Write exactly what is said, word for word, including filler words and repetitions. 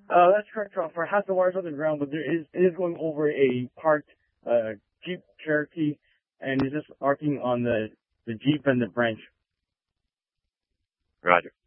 Uh, that's correct, Trump. It has the wires on the ground, but there is it is going over a parked uh, Jeep Cherokee, and it's just arcing on the the Jeep and the branch. Roger.